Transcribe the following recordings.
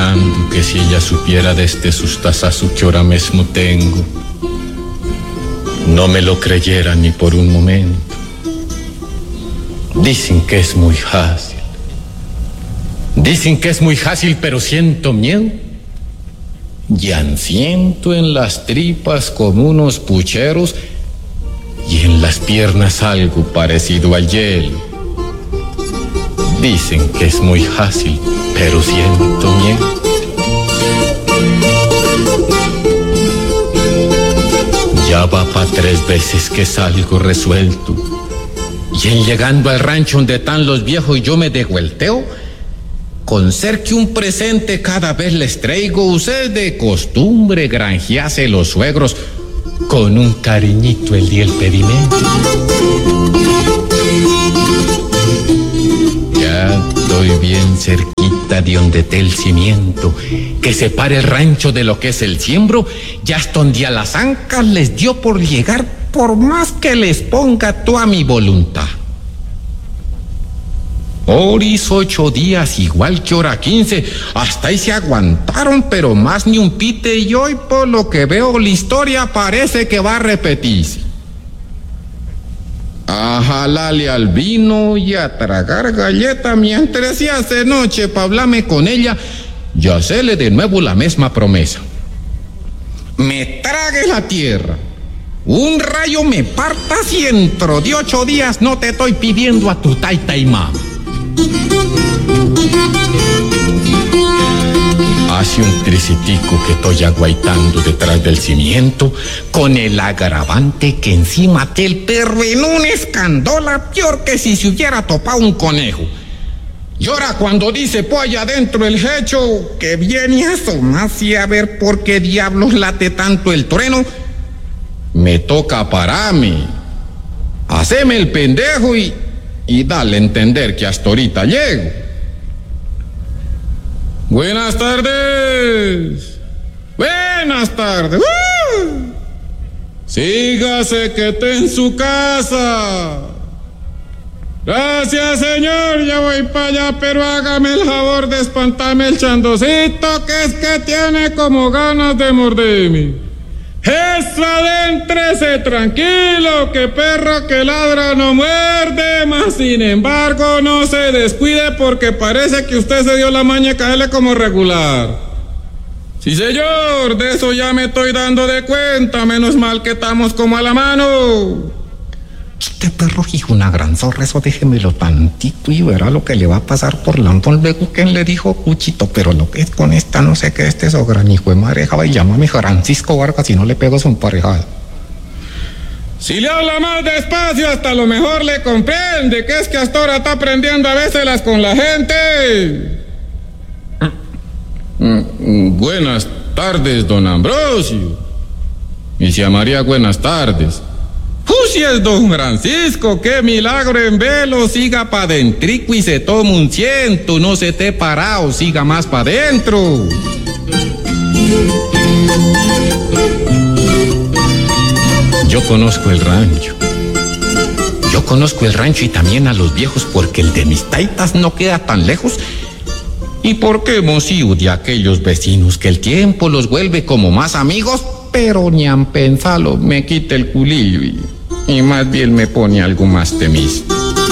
pensando que si ella supiera de este sustazazo que ahora mismo tengo, no me lo creyera ni por un momento. Dicen que es muy fácil. Dicen que es muy fácil, pero siento miedo. Ya siento en las tripas como unos pucheros y en las piernas algo parecido al hielo. Dicen que es muy fácil, pero siento miedo. Ya va pa' 3 veces que salgo resuelto. Y en llegando al rancho donde están los viejos yo me devuelteo. Con ser que un presente cada vez les traigo, ustedes de costumbre granjease los suegros con un cariñito el día del pedimento. Ya estoy bien cerquita de donde está el cimiento que separa el rancho de lo que es el siembro. Ya hasta donde a las ancas les dio por llegar, por más que les ponga toda mi voluntad. Horis 8 días, igual que hora 15, hasta ahí se aguantaron, pero más ni un pite, y hoy por lo que veo la historia parece que va a repetirse. A jalarle al vino y a tragar galleta mientras se hace noche pa' hablarme con ella y hacerle de nuevo la misma promesa. Me trague la tierra, un rayo me partas y dentro de 8 días no te estoy pidiendo a tu taita y mamá. Hace un tricitico que estoy aguaitando detrás del cimiento, con el agravante que encima del perro en una escandola peor que si se hubiera topado un conejo. Y ahora cuando dice polla adentro el hecho, que viene a asomarse a ver por qué diablos late tanto el trueno, me toca pararme, haceme el pendejo y darle a entender que hasta ahorita llego. Buenas tardes. Buenas tardes. Sígase que esté en su casa. Gracias, señor. Ya voy para allá, pero hágame el favor de espantarme el chandocito, que es que tiene como ganas de morderme. Eso, adéntrese tranquilo, que perro que ladra no muerde, mas sin embargo no se descuide porque parece que usted se dio la maña de caerle como regular. Sí, señor, de eso ya me estoy dando de cuenta, menos mal que estamos como a la mano. Este perro hijo una gran zorra, eso déjemelo tantito y verá lo que le va a pasar por lambón. Luego que le dijo Cuchito, pero lo que es con esta no sé qué, este es gran hijo de madre, y llámame Francisco Vargas si no le pego su emparejada. Si le habla más despacio hasta lo mejor le comprende, que es que hasta ahora está aprendiendo a vérselas con la gente. Buenas tardes, don Ambrosio. Y si a María, buenas tardes. Si es don Francisco, qué milagro en velo, siga pa' dentrico y se toma un 100, no se te parado, siga más pa' dentro. Yo conozco el rancho. Yo conozco el rancho y también a los viejos porque el de mis taitas no queda tan lejos. Y porque hemos ido de aquellos vecinos que el tiempo los vuelve como más amigos, pero ni han pensado me quita el culillo y más bien me pone algo más temiz.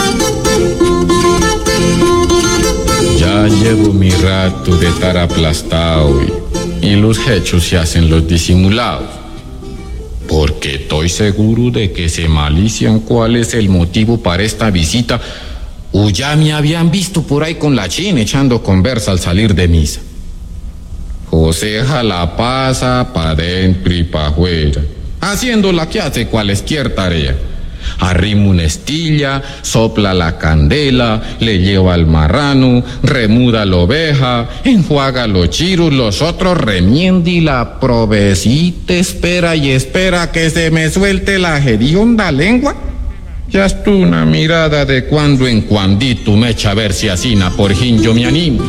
Ya llevo mi rato de estar aplastado y los hechos se hacen los disimulados. Porque estoy seguro de que se malician cuál es el motivo para esta visita, o ya me habían visto por ahí con la china echando conversa al salir de misa. Joseja la pasa pa' dentro y pa' afuera, haciendo la que hace cualesquier tarea. Arrima una estilla, sopla la candela, le lleva al marrano, remuda la oveja, enjuaga los chiros, los otros remienda y la provecita espera y espera que se me suelte la hedionda lengua. Ya hasta una mirada de cuando en cuandito me echa a ver si asina, por fin yo me animo.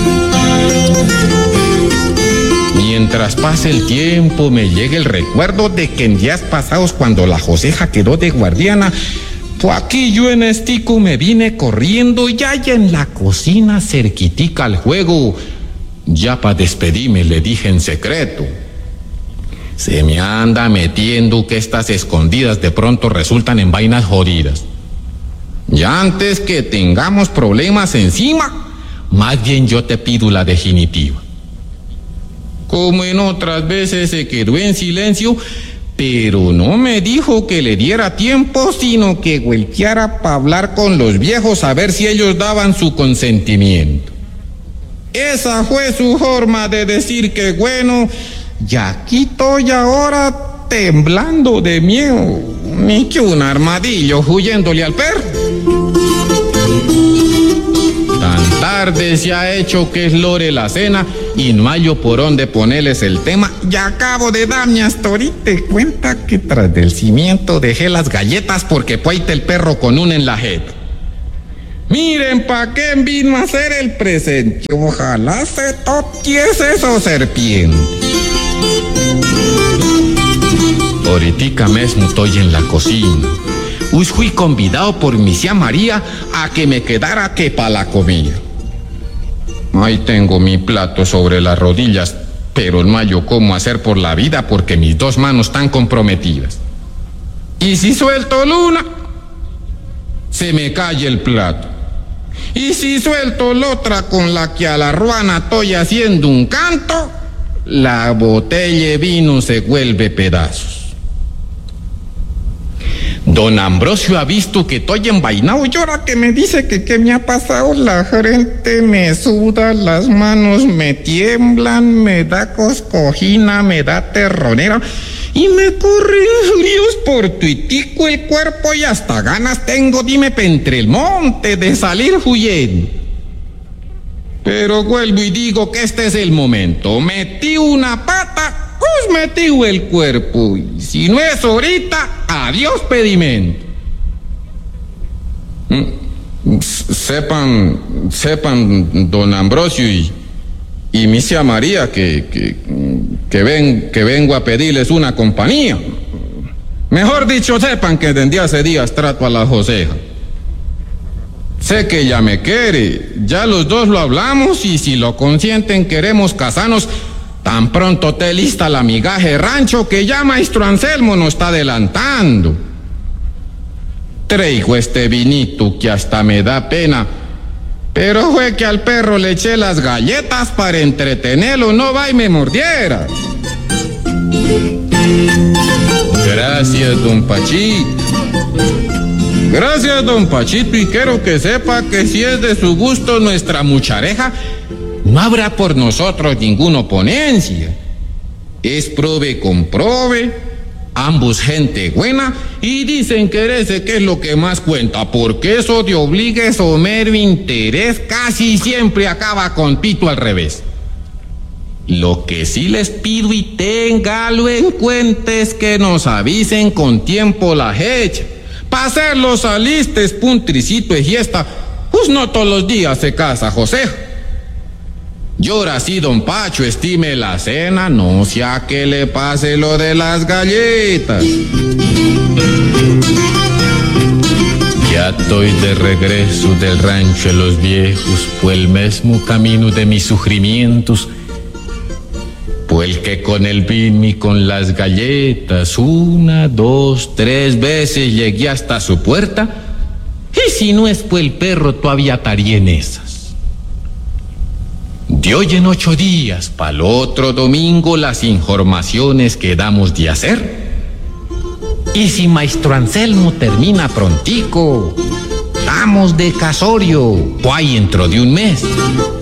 Mientras pasa el tiempo me llega el recuerdo de que en días pasados cuando la Joseja quedó de guardiana, pues aquí yo en estico me vine corriendo y allá en la cocina cerquitica al juego, Ya para despedirme le dije en secreto: se me anda metiendo que estas escondidas de pronto resultan en vainas jodidas. Ya antes que tengamos problemas encima, más bien yo te pido la definitiva. Como en otras veces se quedó en silencio, pero no me dijo que le diera tiempo, sino que volteara para hablar con los viejos a ver si ellos daban su consentimiento. Esa fue su forma de decir que bueno, ya aquí estoy ahora temblando de miedo, ni que un armadillo huyéndole al perro. Tan tarde se ha hecho que es lore la cena y no hallo por dónde ponerles el tema. Ya acabo de darme hasta ahorita cuenta que tras del cimiento dejé las galletas porque pueite el perro con una en la jeta. Miren pa' qué vino a hacer el presente. Ojalá se totiese eso serpiente. Ahoritica mismo estoy en la cocina. Hoy fui convidado por mi tía María a que me quedara que pa' la comida. Ahí tengo mi plato sobre las rodillas, pero no hallo cómo hacer por la vida porque mis dos manos están comprometidas. Y si suelto una, se me cae el plato. Y si suelto la otra con la que a la ruana estoy haciendo un canto, la botella de vino se vuelve pedazos. Don Ambrosio ha visto que estoy envainado y ahora que me dice que qué me ha pasado, la frente me suda, las manos me tiemblan, me da coscojina, me da terronera y me corren fríos por tuitico el cuerpo y hasta ganas tengo, dime, pa' entre el monte de salir huyendo. Pero vuelvo y digo que este es el momento. Metí una pata, pues metí el cuerpo. Y si no es ahorita, adiós pedimento. Sepan, don Ambrosio y mi tía María que vengo a pedirles una compañía. Mejor dicho, sepan que desde hace días trato a la Joseja. Sé que ella me quiere, ya los dos lo hablamos y si lo consienten queremos casarnos tan pronto esté lista la migaje rancho que ya maestro Anselmo nos está adelantando. Traigo este vinito que hasta me da pena, pero fue que al perro le eché las galletas para entretenerlo, no va y me mordiera. Gracias, don Pachito. Gracias, don Pachito, y quiero que sepa que si es de su gusto nuestra muchareja, no habrá por nosotros ninguna oponencia. Es prove con prove, ambos gente buena, y dicen quererse que es lo que más cuenta, porque eso de obligues o mero interés casi siempre acaba con pito al revés. Lo que sí les pido y téngalo en cuenta es que nos avisen con tiempo la fecha. Pa' hacer los alistes, puntricito y fiesta, pues no todos los días se casa José. Y ahora sí, don Pacho, estime la cena, no sea que le pase lo de las galletas. Ya estoy de regreso del rancho de los viejos, por el mismo camino de mis sufrimientos, por el que con el vino y con las galletas 1, 2, 3 veces llegué hasta su puerta, y si no es por el perro todavía estaría en esas. De hoy en 8 días, pa'l otro domingo, las informaciones que damos de hacer. Y si maestro Anselmo termina prontico, damos de casorio, o ahí dentro de un mes.